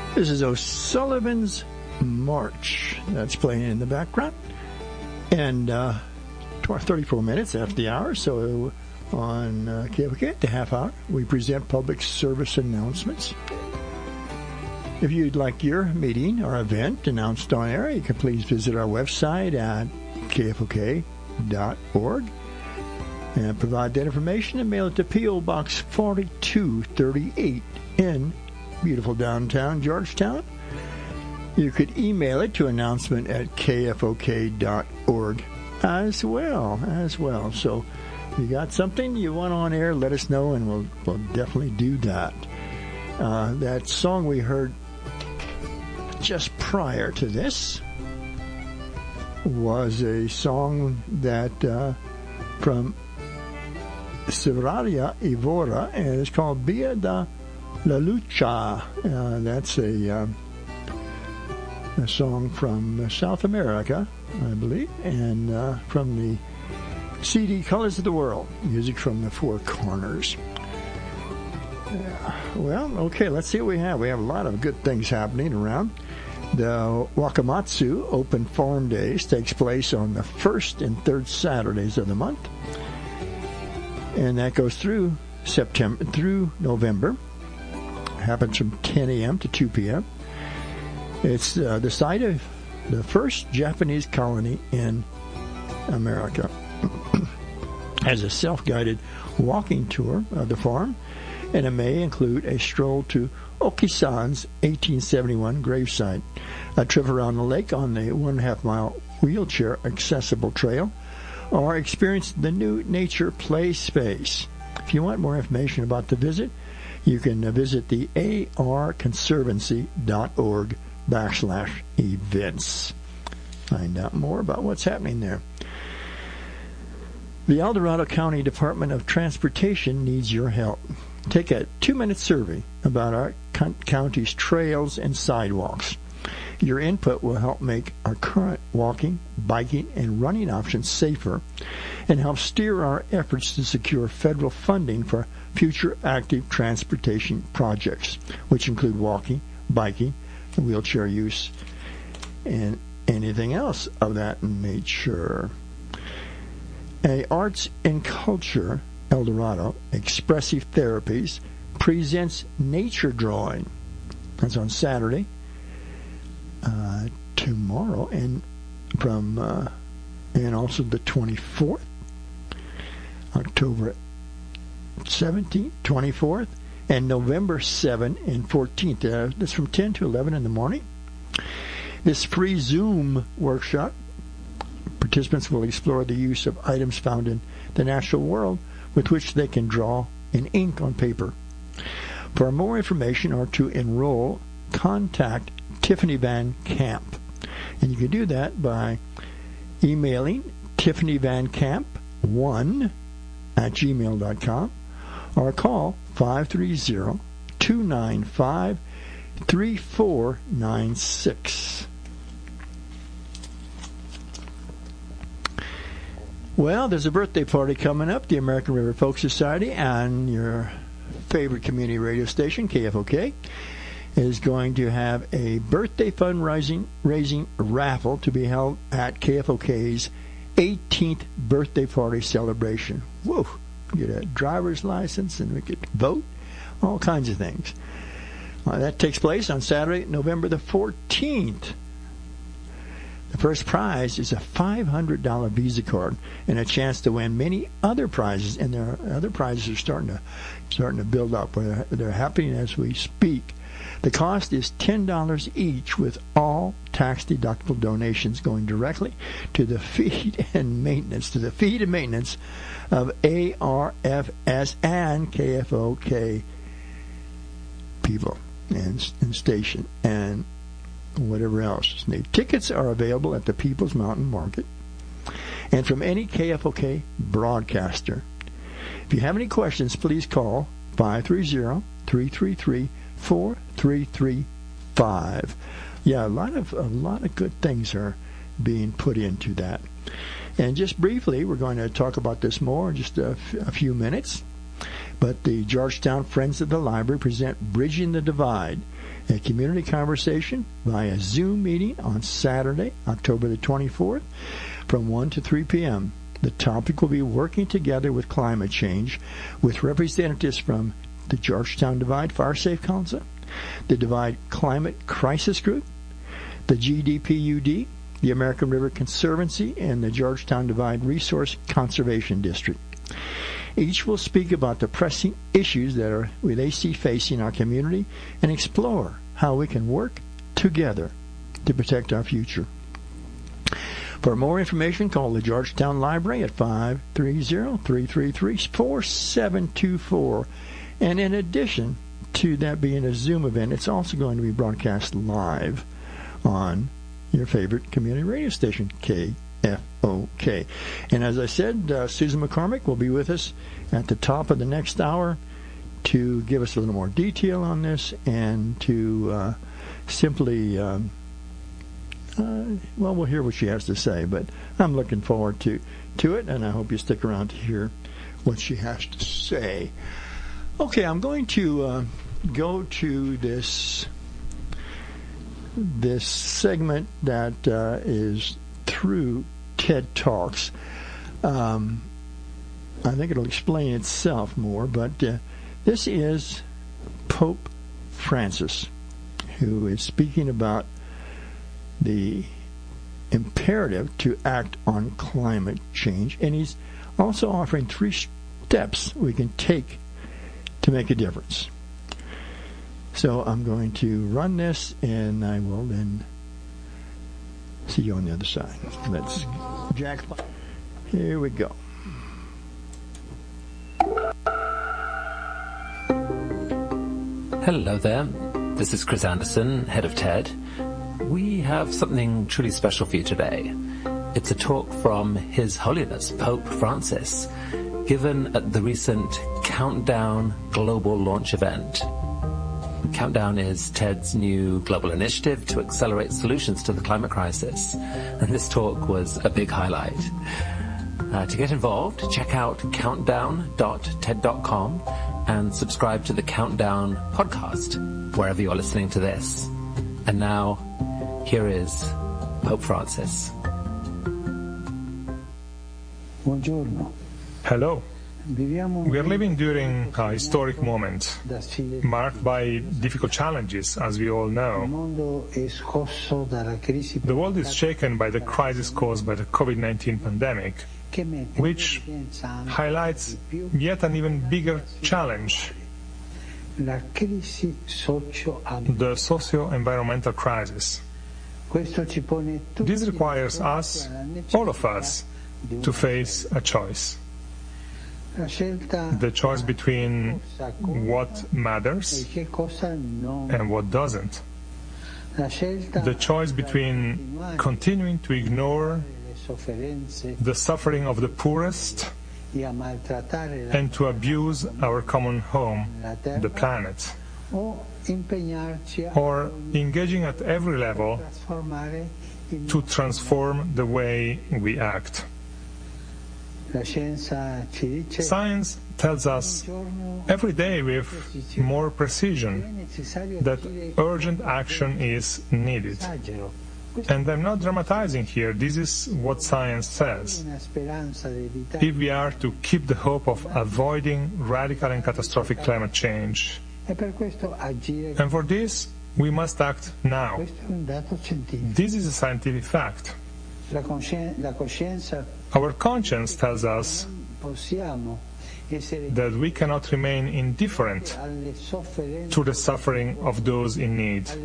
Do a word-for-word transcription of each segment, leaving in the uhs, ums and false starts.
This is O'Sullivan's March. That's playing in the background. And uh, thirty-four minutes after the hour, so on uh, K F O K at the half hour, we present public service announcements. If you'd like your meeting or event announced on air, you can please visit our website at K F O K dot org and provide that information and mail it to P O. Box forty-two thirty-eight in beautiful downtown Georgetown. You could email it to announcement at K F O K dot org as well, as well. So if you got something you want on air, let us know, and we'll, we'll definitely do that. Uh, that song we heard just prior to this was a song that uh, from Sevraria Ivora, and it's called Via da La Lucha. Uh, that's a, uh, a song from South America, I believe, and uh, from the C D Colors of the World, music from the Four Corners. Yeah. Well, okay, let's see what we have. We have a lot of good things happening around. The Wakamatsu Open Farm Days takes place on the first and third Saturdays of the month, and that goes through September through November. Happens from ten a.m. to two p.m. It's uh, the site of the first Japanese colony in America. Has a self-guided walking tour of the farm, and it may include a stroll to Okisan's eighteen seventy-one gravesite, a trip around the lake on the one and a half mile wheelchair accessible trail, or experience the new nature play space. If you want more information about the visit, you can uh, visit the arconservancy.org backslash events. Find out more about what's happening there. The El Dorado County Department of Transportation needs your help. Take a two-minute survey about our county's trails and sidewalks. Your input will help make our current walking, biking, and running options safer and help steer our efforts to secure federal funding for future active transportation projects, which include walking, biking, and wheelchair use, and anything else of that nature. A Arts and Culture El Dorado Expressive Therapies presents Nature Drawing. That's on Saturday, uh, tomorrow, and from uh, and also the twenty-fourth, October seventeenth, twenty-fourth, and November seventh and fourteenth. Uh, that's from ten to eleven in the morning. This free Zoom workshop, participants will explore the use of items found in the natural world with which they can draw in ink on paper. For more information or to enroll, contact Tiffany Van Camp. And you can do that by emailing Tiffany Van Camp one at gmail dot com or call five three zero, two nine five, three four nine six. Well, there's a birthday party coming up. The American River Folk Society and your favorite community radio station, K F O K, is going to have a birthday fundraising raising raffle to be held at K F O K's eighteenth birthday party celebration. Whoa! Get a driver's license and we could vote, all kinds of things. Uh, that takes place on Saturday, November the fourteenth. The first prize is a five hundred dollars Visa card and a chance to win many other prizes, and there are other prizes are starting to starting to build up. They're, they're happening as we speak. The cost is ten dollars each, with all tax-deductible donations going directly to the feed and maintenance, to the feed and maintenance of A R F S and K F O K people and, and station and whatever else is needed. Tickets are available at the People's Mountain Market and from any K F O K broadcaster. If you have any questions, please call five three zero, three three three, four three three five. Yeah, a lot of a lot of good things are being put into that. And just briefly, we're going to talk about this more in just a, f- a few minutes. But the Georgetown Friends of the Library present Bridging the Divide, a community conversation via Zoom meeting on Saturday, October the twenty-fourth, from one to three p.m. The topic will be working together with climate change, with representatives from the Georgetown Divide Fire Safe Council, the Divide Climate Crisis Group, the G D P U D, the American River Conservancy, and the Georgetown Divide Resource Conservation District. Each will speak about the pressing issues that are they see facing our community and explore how we can work together to protect our future. For more information, call the Georgetown Library at five three zero, three three three, four seven two four. And in addition to that being a Zoom event, it's also going to be broadcast live on your favorite community radio station, K F O K. And as I said, uh, Susan McCormick will be with us at the top of the next hour to give us a little more detail on this and to uh, simply... Um, Uh, well, we'll hear what she has to say, but I'm looking forward to, to it, and I hope you stick around to hear what she has to say. Okay, I'm going to uh, go to this this segment that uh, is through TED Talks. Um, I think it'll explain itself more, but uh, this is Pope Francis, who is speaking about the imperative to act on climate change, and he's also offering three steps we can take to make a difference. So I'm going to run this, and I will then see you on the other side. Let's Jack. Here we go. Hello there. This is Chris Anderson, head of TED. We have something truly special for you today. It's a talk from His Holiness Pope Francis, given at the recent Countdown Global Launch event. Countdown is TED's new global initiative to accelerate solutions to the climate crisis, and this talk was a big highlight. Uh, to get involved, check out countdown dot ted dot com and subscribe to the Countdown podcast, wherever you're listening to this. And now, here is Pope Francis. Buongiorno. Hello. We are living during a historic moment, marked by difficult challenges, as we all know. The world is shaken by the crisis caused by the covid nineteen pandemic, which highlights yet an even bigger challenge: the socio-environmental crisis. This requires us, all of us, to face a choice. The choice between what matters and what doesn't. The choice between continuing to ignore the suffering of the poorest and to abuse our common home, the planet, or engaging at every level to transform the way we act. Science tells us every day with more precision that urgent action is needed. And I'm not dramatizing here, this is what science says. If we are to keep the hope of avoiding radical and catastrophic climate change, and for this we must act now. This is a scientific fact. Our conscience tells us that we cannot remain indifferent to the suffering of those in need, to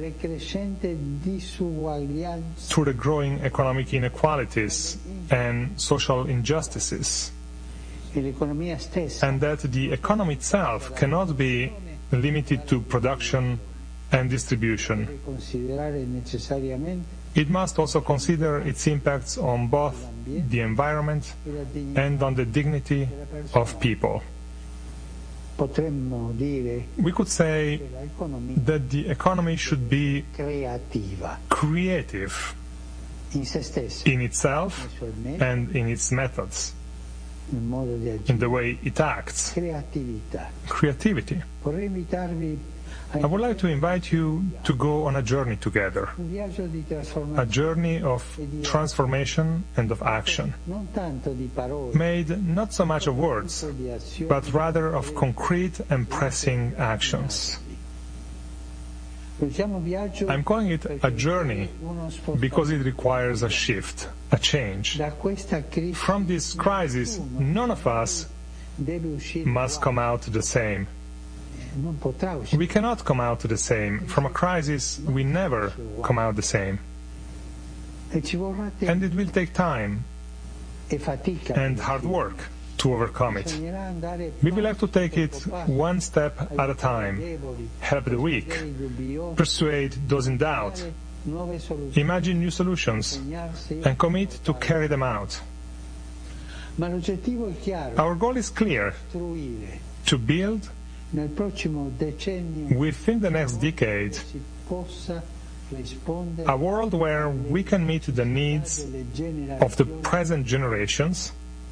the growing economic inequalities and social injustices, and that the economy itself cannot be limited to production and distribution. It must also consider its impacts on both the environment and on the dignity of people. We could say that the economy should be creative in itself and in its methods, in the way it acts. Creativity. I would like to invite you to go on a journey together, a journey of transformation and of action, made not so much of words, but rather of concrete and pressing actions. I'm calling it a journey because it requires a shift, a change. From this crisis, none of us must come out the same. We cannot come out the same. From a crisis, we never come out the same. And it will take time and hard work to overcome it. We will have to take it one step at a time, help the weak, persuade those in doubt, imagine new solutions, and commit to carry them out. Our goal is clear: to build within the next decade a world where we can meet the needs of the present generations,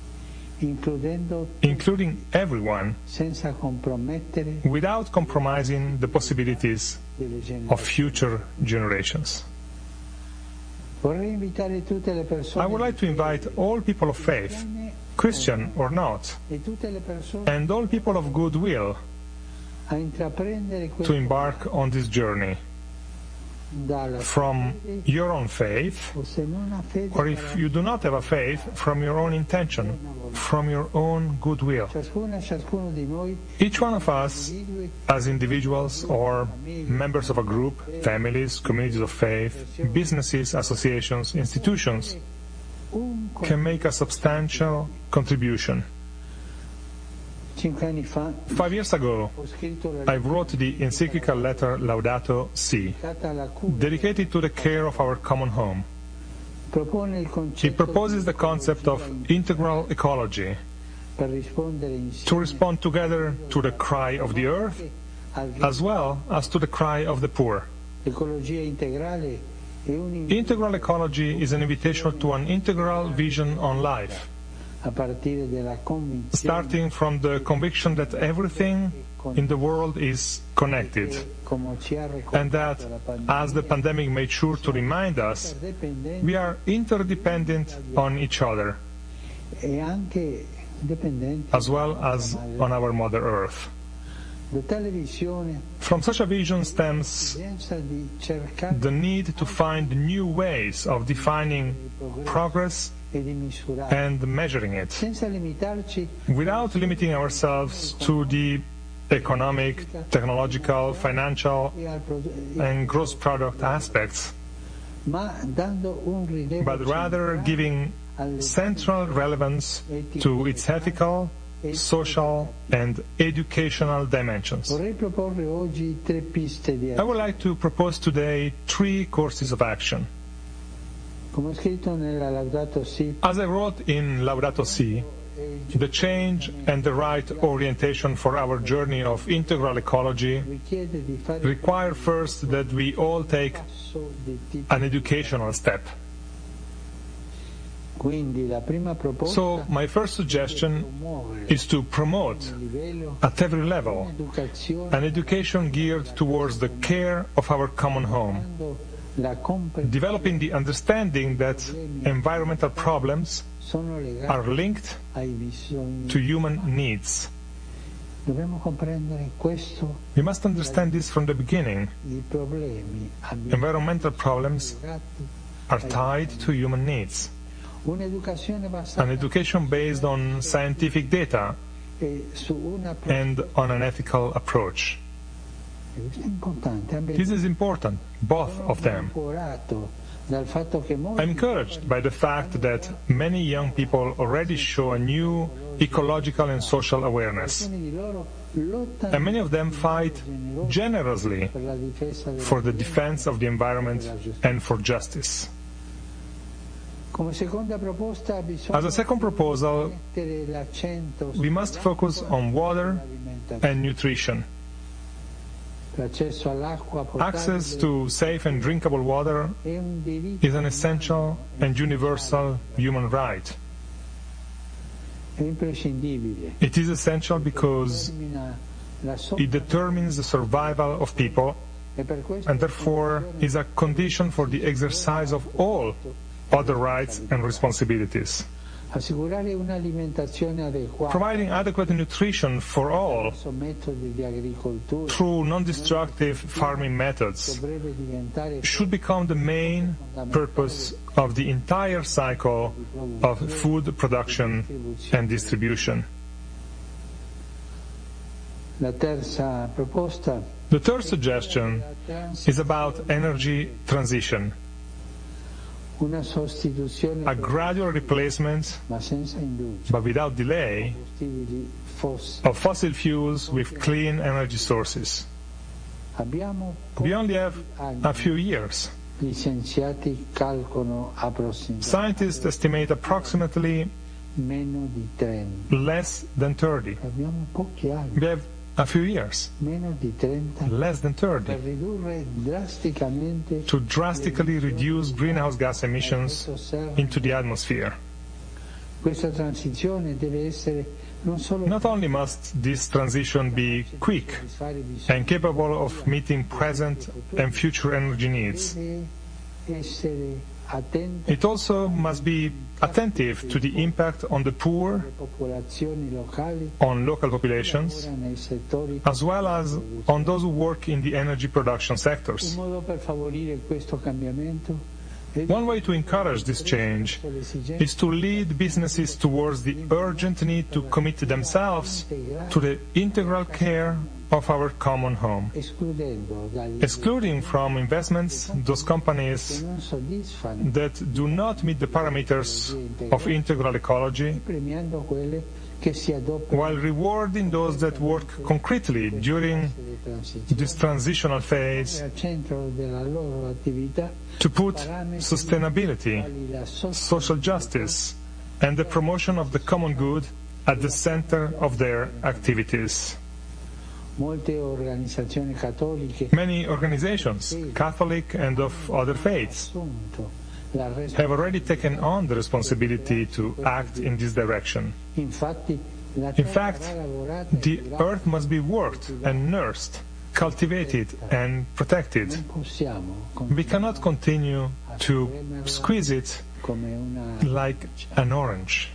including everyone, without compromising the possibilities of future generations. I would like to invite all people of faith, Christian or not, and all people of goodwill to embark on this journey from your own faith, or if you do not have a faith, from your own intention, from your own goodwill. Each one of us, as individuals or members of a group, families, communities of faith, businesses, associations, institutions, can make a substantial contribution. Five years ago, I wrote the encyclical letter Laudato Si, dedicated to the care of our common home. It proposes the concept of integral ecology to respond together to the cry of the earth as well as to the cry of the poor. Integral ecology is an invitation to an integral vision on life, starting from the conviction that everything in the world is connected, and that, as the pandemic made sure to remind us, we are interdependent on each other, as well as on our Mother Earth. From such a vision stems the need to find new ways of defining progress and measuring it, without limiting ourselves to the economic, technological, financial, and gross product aspects, but rather giving central relevance to its ethical, social, and educational dimensions. I would like to propose today three courses of action. As I wrote in Laudato Si, the change and the right orientation for our journey of integral ecology require first that we all take an educational step. So my first suggestion is to promote at every level an education geared towards the care of our common home, developing the understanding that environmental problems are linked to human needs. We must understand this from the beginning. Environmental problems are tied to human needs. An education based on scientific data and on an ethical approach. This is important, both of them. I'm encouraged by the fact that many young people already show a new ecological and social awareness, and many of them fight generously for the defense of the environment and for justice. As a second proposal, we must focus on water and nutrition. Access to safe and drinkable water is an essential and universal human right. It is essential because it determines the survival of people, and therefore is a condition for the exercise of all other rights and responsibilities. Providing adequate nutrition for all through non-destructive farming methods should become the main purpose of the entire cycle of food production and distribution. The third suggestion is about energy transition. A gradual replacement, but without delay, of fossil fuels with clean energy sources. We only have a few years. Scientists estimate approximately less than thirty. We have a few years, less than thirty, to drastically reduce greenhouse gas emissions into the atmosphere. Not only must this transition be quick and capable of meeting present and future energy needs, it also must be attentive to the impact on the poor, on local populations, as well as on those who work in the energy production sectors. One way to encourage this change is to lead businesses towards the urgent need to commit themselves to the integral care of our common home, excluding from investments those companies that do not meet the parameters of integral ecology, while rewarding those that work concretely during this transitional phase to put sustainability, social justice, and the promotion of the common good at the center of their activities. Many organizations, Catholic and of other faiths, have already taken on the responsibility to act in this direction. In fact, the earth must be worked and nursed, cultivated and protected. We cannot continue to squeeze it like an orange.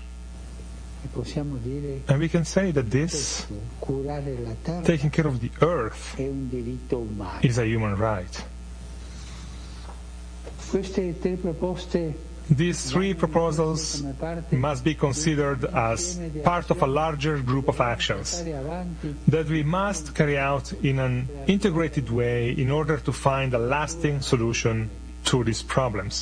And we can say that this, taking care of the earth, is a human right. These three proposals must be considered as part of a larger group of actions that we must carry out in an integrated way in order to find a lasting solution to these problems.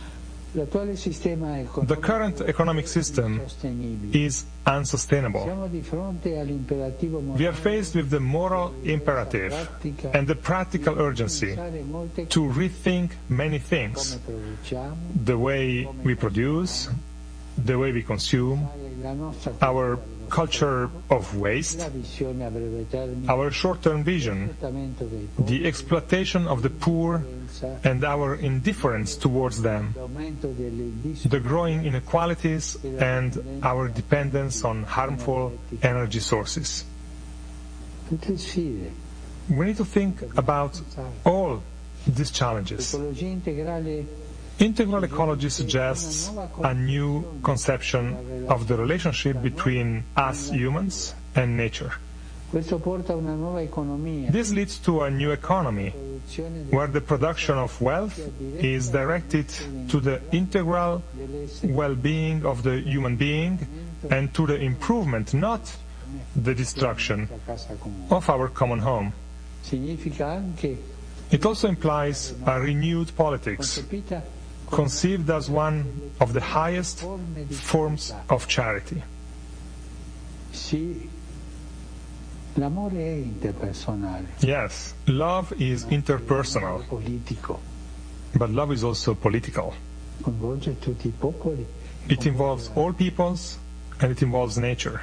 The current economic system is unsustainable. We are faced with the moral imperative and the practical urgency to rethink many things: the way we produce, the way we consume, our culture of waste, our short-term vision, the exploitation of the poor and our indifference towards them, the growing inequalities and our dependence on harmful energy sources. We need to think about all these challenges. Integral ecology suggests a new conception of the relationship between us humans and nature. This leads to a new economy, where the production of wealth is directed to the integral well-being of the human being and to the improvement, not the destruction, of our common home. It also implies a renewed politics, conceived as one of the highest forms of charity. Yes, love is interpersonal, but love is also political. It involves all peoples and it involves nature.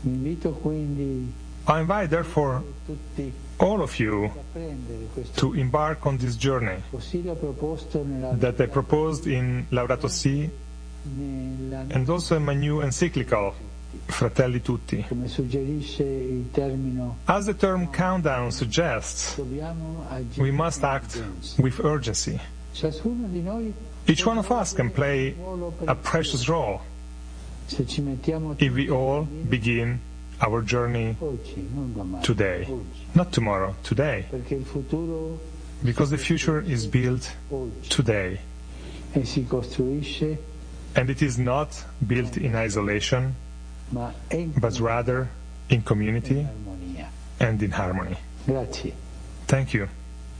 I invite, therefore, all of you to embark on this journey that I proposed in Laudato Si and also in my new encyclical, fratelli tutti. Come suggerisce il termine, As the term countdown suggests, dobbiamo agire we must con act urgenza. with urgency. Ciascuno di noi, Each one of us can play a precious role se ci mettiamo if we all begin our journey oggi, non domani, today. oggi. Not tomorrow, today. Perché il futuro Because the future is built oggi today. e si costruisce, And it is not built in isolation, ma è in but rather in community armonia. and in harmony. Grazie. Thank you.